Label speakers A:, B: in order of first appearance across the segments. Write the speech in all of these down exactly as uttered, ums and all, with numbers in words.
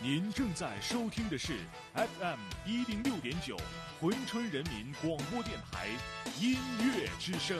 A: 您正在收听的是 에프 엠一零六点九珲春人民广播电台音乐之声。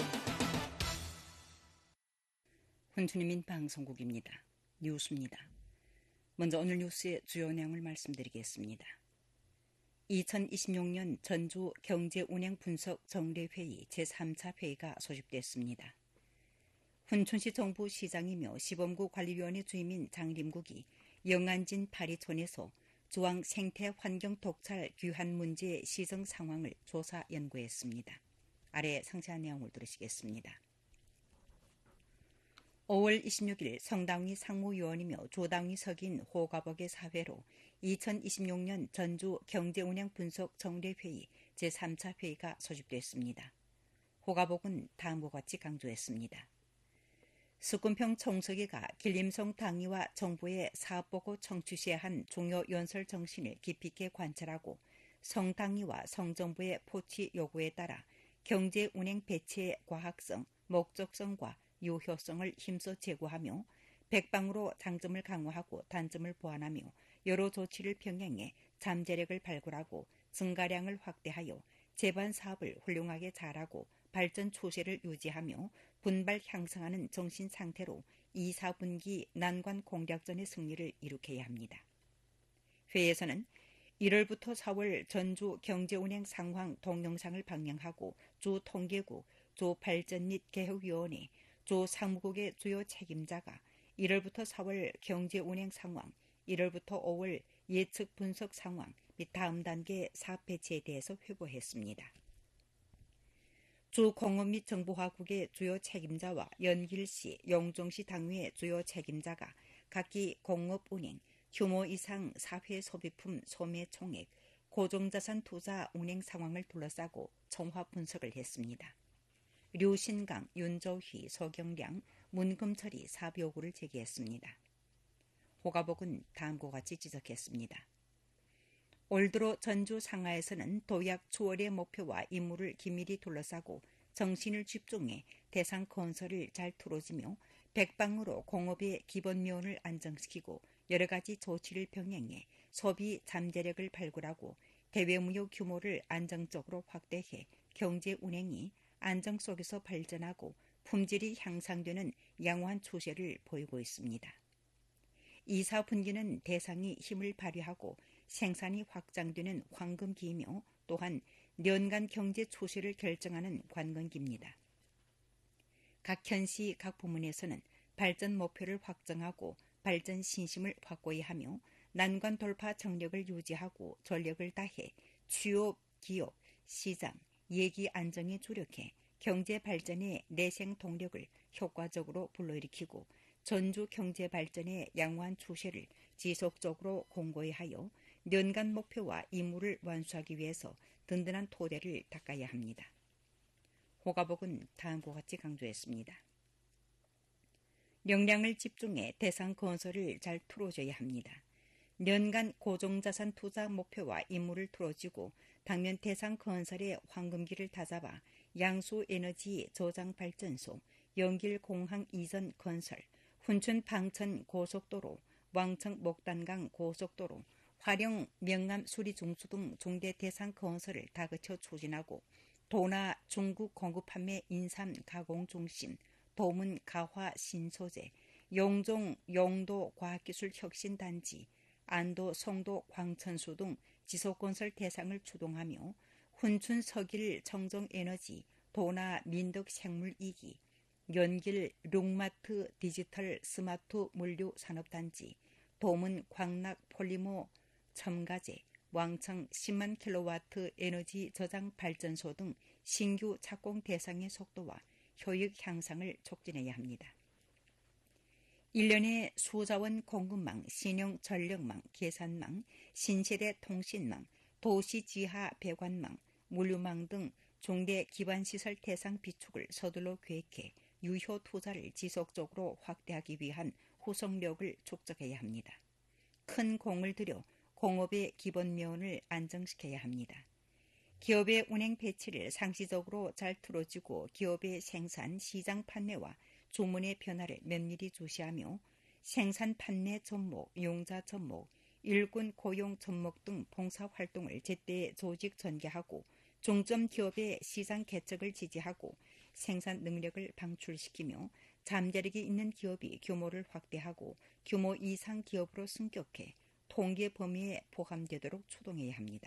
B: 珲春人民방송국입니다. 뉴스입니다. 먼저 오늘 뉴스의 주요 내용을 말씀드리겠습니다. 이천이십육 년 전주 경제운영분석 정례회의 제삼 차 회의가 소집됐습니다. 훈춘시 정부 시장이며 시범구 관리위원회 주임인 장림국이 영안진 파리촌에서 주황 생태 환경 독찰 귀환 문제의 시정 상황을 조사 연구했습니다. 아래 상세한 내용을 들으시겠습니다. 오월 이십육일 성당위 상무위원이며 조당위 석인 호가복의 사회로 이천이십육 년 전주 경제운영분석 정례회의 제삼 차 회의가 소집됐습니다. 호가복은 다음과 같이 강조했습니다. 석군평 총서기가 길림성 당위와 정부의 사업보고 청취시에 한 중요 연설 정신을 깊이 있게 관찰하고 성당위와 성정부의 포치 요구에 따라 경제운행 배치의 과학성, 목적성과 유효성을 힘써 제고하며 백방으로 장점을 강화하고 단점을 보완하며 여러 조치를 병행해 잠재력을 발굴하고 증가량을 확대하여 제반 사업을 훌륭하게 잘하고 발전 추세를 유지하며 분발 향상하는 정신 상태로 이, 사분기 난관 공략전의 승리를 이룩해야 합니다. 회의에서는 일월부터 사월 전주 경제운행 상황 동영상을 방영하고 주 통계국, 주 발전 및 개혁위원회, 주 상무국의 주요 책임자가 일월부터 사월 경제운행 상황, 일월부터 오월 예측 분석 상황 및 다음 단계 사업 배치에 대해서 회고했습니다. 주 공업 및 정보화국의 주요 책임자와 연길시, 영종시 당위의 주요 책임자가 각기 공업운행, 규모 이상 사회 소비품 소매 총액, 고정자산 투자 운행 상황을 둘러싸고 총화 분석을 했습니다. 류신강, 윤조희, 서경량, 문금철이 사업 요구를 제기했습니다. 호가복은 다음과 같이 지적했습니다. 올 들어 전주 상하에서는 도약 추월의 목표와 임무를 긴밀히 둘러싸고 정신을 집중해 대상 건설을 잘 틀어지며 백방으로 공업의 기본 면을 안정시키고 여러 가지 조치를 병행해 소비 잠재력을 발굴하고 대외무역 규모를 안정적으로 확대해 경제 운행이 안정 속에서 발전하고 품질이 향상되는 양호한 추세를 보이고 있습니다. 이 사분기는 대상이 힘을 발휘하고 생산이 확장되는 황금기이며 또한 년간 경제 추세를 결정하는 관건기입니다. 각 현시 각 부문에서는 발전 목표를 확정하고 발전 신심을 확고히 하며 난관 돌파 정력을 유지하고 전력을 다해 취업, 기업, 시장, 예기 안정에 주력해 경제 발전의 내생 동력을 효과적으로 불러일으키고 전주 경제 발전의 양호한 추세를 지속적으로 공고히 하여 년간 목표와 임무를 완수하기 위해서 든든한 토대를 닦아야 합니다. 호가복은 다음과 같이 강조했습니다. 역량을 집중해 대상 건설을 잘 틀어줘야 합니다. 년간 고정자산 투자 목표와 임무를 틀어지고 당면 대상 건설의 황금기를 다잡아 양수에너지 저장발전소, 연길공항 이전 건설, 훈춘 방천 고속도로, 왕청 목단강 고속도로, 화령 명암 수리중수 등 중대 대상 건설을 다그쳐 추진하고 도나 중국 공급 판매 인삼 가공 중심, 도문 가화 신소재, 용종 용도 과학기술 혁신단지, 안도 송도 광천수 등 지속건설 대상을 추동하며 훈춘 석일 청정에너지, 도나 민덕 생물이기, 연길 룩마트 디지털 스마트 물류 산업단지, 도문 광락 폴리모 첨가제, 왕청 십만 킬로와트 에너지 저장 발전소 등 신규 착공 대상의 속도와 효율 향상을 촉진해야 합니다. 일년의 수자원 공급망, 신형 전력망, 계산망, 신세대 통신망, 도시지하 배관망, 물류망 등 중대 기반시설 대상 비축을 서둘러 계획해 유효 투자를 지속적으로 확대하기 위한 후속력을 축적해야 합니다. 큰 공을 들여 공업의 기본 면을 안정시켜야 합니다. 기업의 운행 배치를 상시적으로 잘 틀어지고 기업의 생산, 시장 판매와 주문의 변화를 면밀히 주시하며 생산 판매 접목, 용자 접목, 일군 고용 접목 등 봉사활동을 제때 조직 전개하고 중점 기업의 시장 개척을 지지하고 생산 능력을 방출시키며 잠재력이 있는 기업이 규모를 확대하고 규모 이상 기업으로 승격해 통계 범위에 포함되도록 추동해야 합니다.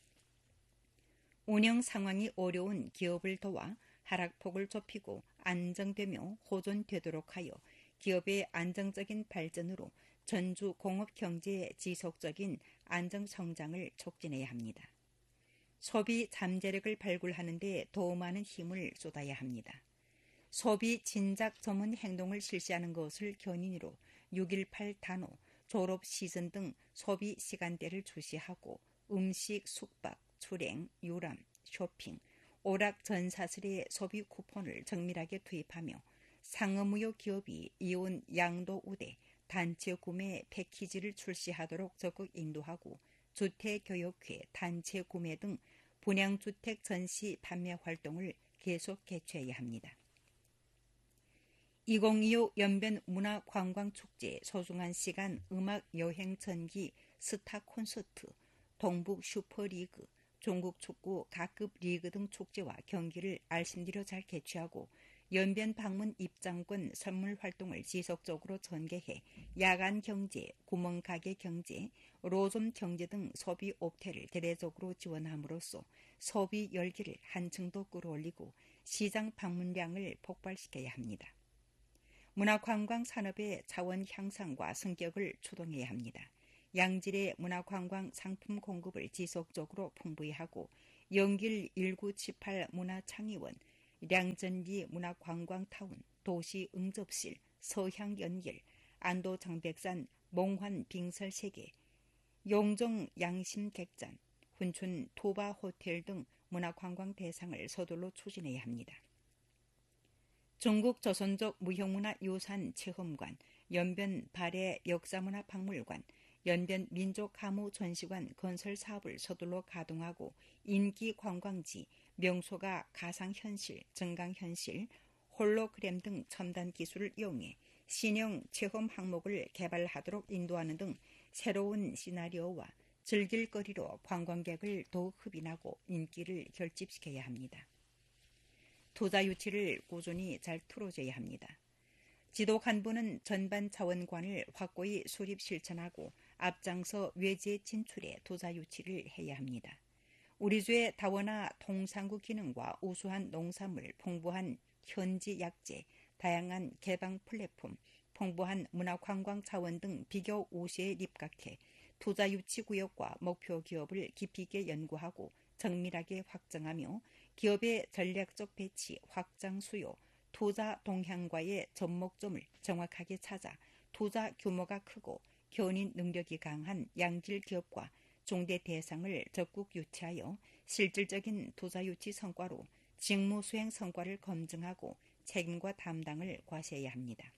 B: 운영 상황이 어려운 기업을 도와 하락폭을 좁히고 안정되며 호전되도록 하여 기업의 안정적인 발전으로 전주 공업경제의 지속적인 안정성장을 촉진해야 합니다. 소비 잠재력을 발굴하는 데 더 많은 힘을 쏟아야 합니다. 소비 진작 전문 행동을 실시하는 것을 견인으로 육일팔 단오, 졸업 시즌 등 소비 시간대를 주시하고 음식, 숙박, 출행, 유람, 쇼핑, 오락 전사슬의 소비 쿠폰을 정밀하게 투입하며 상업무역 기업이 이온 양도 우대, 단체 구매 패키지를 출시하도록 적극 인도하고 주택교육회, 단체 구매 등 분양주택 전시 판매 활동을 계속 개최해야 합니다. 이천이십오 연변 문화관광축제 소중한 시간 음악 여행 전기 스타 콘서트, 동북 슈퍼리그, 종국 축구 각급 리그 등 축제와 경기를 알심디로 잘 개최하고 연변 방문 입장권 선물 활동을 지속적으로 전개해 야간 경제, 구멍가게 경제, 로점 경제 등 소비 옵태를 대대적으로 지원함으로써 소비 열기를 한층 더 끌어올리고 시장 방문량을 폭발시켜야 합니다. 문화관광 산업의 차원 향상과 성격을 추동해야 합니다. 양질의 문화관광 상품 공급을 지속적으로 풍부히 하고 영길 일구칠팔 문화창의원, 량전리 문화관광타운, 도시응접실, 서향연길, 안도장백산 몽환 빙설세계, 용정 양심객잔, 훈춘 토바호텔 등 문화관광 대상을 서둘러 추진해야 합니다. 중국 조선족 무형문화유산 체험관, 연변 발해 역사문화박물관, 연변 민족가무전시관 건설 사업을 서둘러 가동하고 인기 관광지, 명소가 가상현실, 증강현실, 홀로그램 등 첨단 기술을 이용해 신형 체험 항목을 개발하도록 인도하는 등 새로운 시나리오와 즐길거리로 관광객을 더욱 흡인하고 인기를 결집시켜야 합니다. 투자 유치를 꾸준히 잘 틀어줘야 합니다. 지도 간부는 전반 자원관을 확고히 수립 실천하고 앞장서 외지 진출에 투자 유치를 해야 합니다. 우리 주의 다원화 통상구 기능과 우수한 농산물, 풍부한 현지 약재, 다양한 개방 플랫폼, 풍부한 문화관광 자원 등 비교 우시에 입각해 투자 유치 구역과 목표 기업을 깊이 있게 연구하고 정밀하게 확정하며 기업의 전략적 배치, 확장 수요, 투자 동향과의 접목점을 정확하게 찾아 투자 규모가 크고 견인 능력이 강한 양질 기업과 중대 대상을 적극 유치하여 실질적인 투자 유치 성과로 직무 수행 성과를 검증하고 책임과 담당을 과시해야 합니다.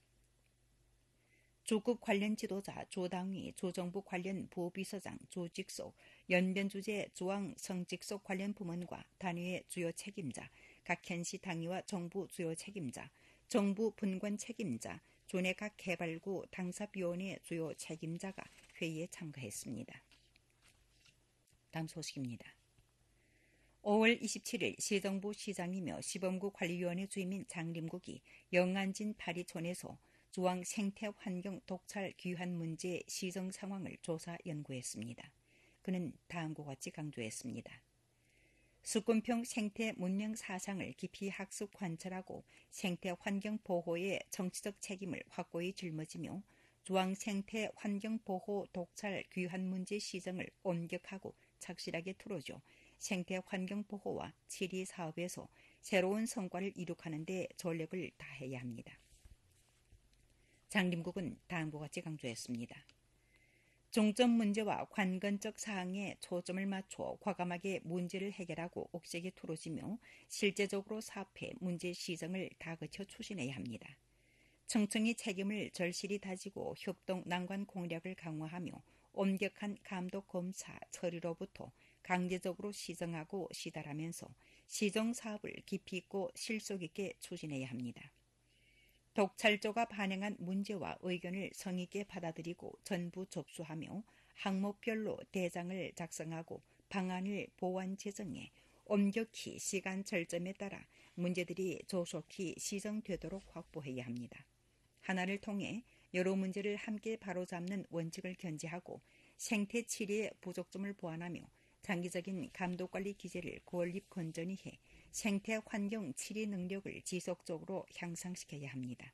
B: 주급 관련 지도자, 주당위, 주정부 관련 부비서장, 주직속, 연변주재, 주왕, 성직속 관련 부문과 단위의 주요 책임자, 각 현시 당위와 정부 주요 책임자, 정부 분권 책임자, 주내각 개발구 당사위원회 주요 책임자가 회의에 참가했습니다. 다음 소식입니다. 오월 이십칠일 시정부 시장이며 시범구 관리위원회 주임인 장림국이 영안진 파리촌에서 주왕 생태환경 독찰 귀환 문제 시정 상황을 조사 연구했습니다. 그는 다음과 같이 강조했습니다. 수군평 생태 문명 사상을 깊이 학습 관찰하고 생태 환경 보호의 정치적 책임을 확고히 짊어지며 주왕 생태 환경 보호 독찰 귀환 문제 시정을 엄격하고 착실하게 틀어줘 생태 환경 보호와 치리 사업에서 새로운 성과를 이룩하는 데 전력을 다해야 합니다. 장림국은 다음과 같이 강조했습니다. 중점 문제와 관건적 사항에 초점을 맞춰 과감하게 문제를 해결하고 옥색에 틀어지며 실제적으로 사업해 문제 시정을 다그쳐 추진해야 합니다. 청청이 책임을 절실히 다지고 협동 난관 공략을 강화하며 엄격한 감독 검사 처리로부터 강제적으로 시정하고 시달하면서 시정 사업을 깊이 있고 실속 있게 추진해야 합니다. 독찰조가 반영한 문제와 의견을 성의 있게 받아들이고 전부 접수하며 항목별로 대장을 작성하고 방안을 보완 제정해 엄격히 시간 절점에 따라 문제들이 조속히 시정되도록 확보해야 합니다. 하나를 통해 여러 문제를 함께 바로잡는 원칙을 견지하고 생태 치리의 부족점을 보완하며 장기적인 감독관리 기제를 건립 건전히 해 생태 환경 치리 능력을 지속적으로 향상시켜야 합니다.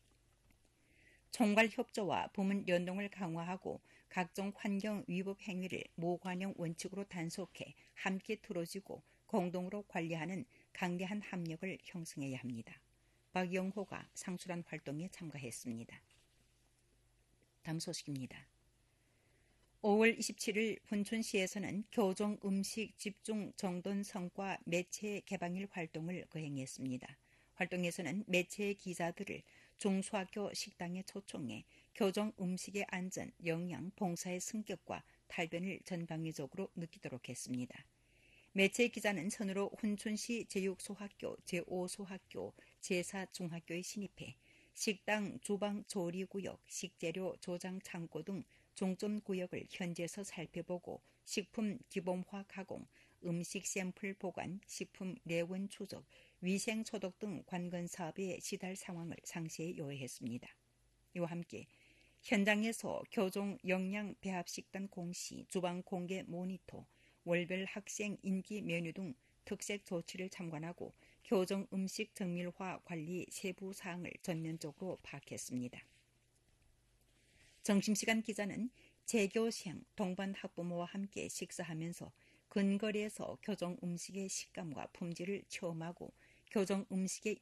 B: 총괄 협조와 부문 연동을 강화하고 각종 환경 위법 행위를 모관용 원칙으로 단속해 함께 틀어지고 공동으로 관리하는 강대한 합력을 형성해야 합니다. 박영호가 상술한 활동에 참가했습니다. 다음 소식입니다. 오월 이십칠일 훈춘시에서는 교종 음식 집중 정돈 성과 매체 개방일 활동을 거행했습니다. 활동에서는 매체 기자들을 중소학교 식당에 초청해 교종 음식의 안전, 영양, 봉사의 승격과 탈변을 전방위적으로 느끼도록 했습니다. 매체 기자는 선으로 훈춘시 제육 소학교, 제오 소학교, 제사 중학교에 진입해 식당, 주방, 조리구역, 식재료, 조장 창고 등 중점 구역을 현지에서 살펴보고 식품 기본화 가공, 음식 샘플 보관, 식품 내원 추적, 위생 소독 등 관건 사업의 시달 상황을 상세히 요해했습니다. 이와 함께 현장에서 교종 영양 배합식단 공시, 주방 공개 모니터, 월별 학생 인기 메뉴 등 특색 조치를 참관하고 교종 음식 정밀화 관리 세부 사항을 전면적으로 파악했습니다. 점심시간 기자는 재교생, 동반 학부모와 함께 식사하면서 근거리에서 교종 음식의 식감과 품질을 체험하고 교종 음식의